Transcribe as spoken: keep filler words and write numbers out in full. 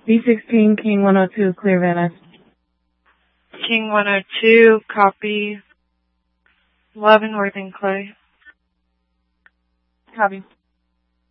B sixteen, King one oh two, clear Venice. King one oh two, copy. Leavenworth and Clay. Copy.